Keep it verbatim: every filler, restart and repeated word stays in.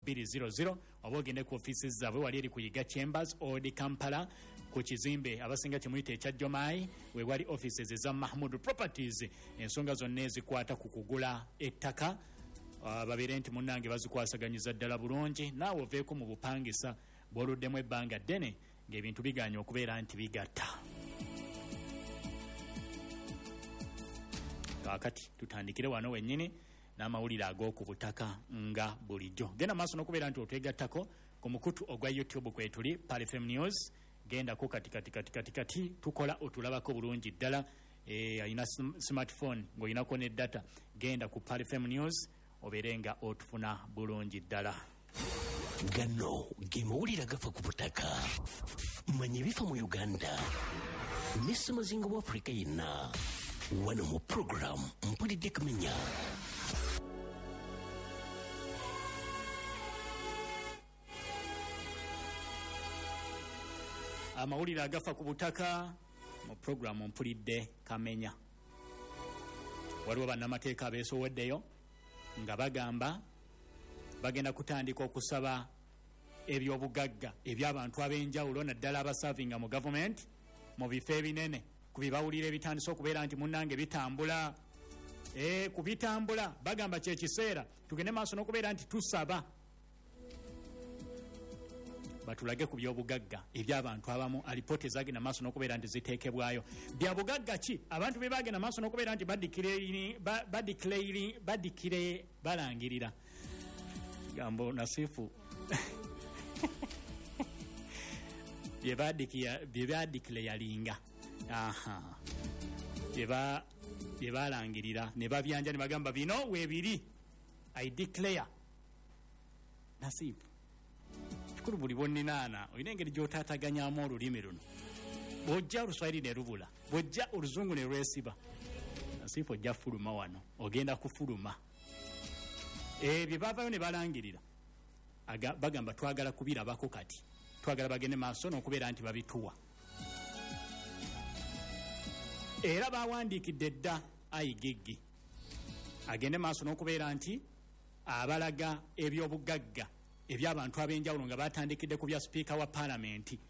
two hundred oba ogende ku offices zaabwe wali eri ku Yiga Chambers Old Kampala ku kizimbe abasinga kimuyita ekya Jomai we wali offices za Mahmood Properties. Ensonga zonna ezikwata ku kugula ettaka uh, babere nti munnange bazikwasaganyiza ddala bulungi naawe oveeko mu bupangisa bw'oluddemu ebbanga ddene ng'ebintu biganye okubeera nti bigatta. Kaakati tutandikire wano wennyini n'amawulire ag'oku butaka nga bulijjo. Genda maaso n'okubeera nti otwegattako ku mukutu ogwa YouTube kwe tuli Pal F M News. Genda ko kati kati kati kati kati tukola otulabako bulungi ddala. E, ayina smartphone ng'oyinako ne data genda ku Pal F M News oberenga otufuna bulungi ddala. Gano ge mawulire agafa ku butaka manya ebifa mu Uganda ne Ssemazinga wa Afrika yenna wano mu program mpulidde kumenya. Amawulire agafa ku butaka mu program mpulidde kamenya. Waliwo bannamateeka abeesowoddeyo nga bagamba bagenda kutandika okusaba ebyobugagga eby'abantu ab'enjawulo naddala abasavinga mu gavumenti mu bifo ebinene ku bibawulire ebitandise okubeera nti munnange bitambula. E, ku bitambula bagamba kye kiseera tugende maaso n'okubeera nti tusaba batulage ku byobugagga eby'abantu abamu alipoota ezagenda maaso n'okubeera nti ziteekebwayo. Bya bugagga ki abantu be bagenda maaso n'okubeera nti badikire balangirira gambo Nasifu bye badikire yalinga aha bye balangirira ne babyanja ne bagamba bino weebiri I declare. Nasifu kikulu buli bonninaana olina engeri gy'otaataganyamu olulimi luno. Bw'ojja Oluswayiri ne lubula, bw'ojja Oluzungu ne lwesiba. Nasifu ojja fuluma wano, ogenda kufuluma. Ebyo baavayo ne balangirira bagamba twagala kubirabako kati twagala bagende maaso n'okubeera nti babituwa. Era bawandiikidde dda ayigiggi agende maaso n'okubeera nti abalaga ebyobugagga eby'abantu ab'enjawulo nga batandikidde ku bya sipiika wa paalamenti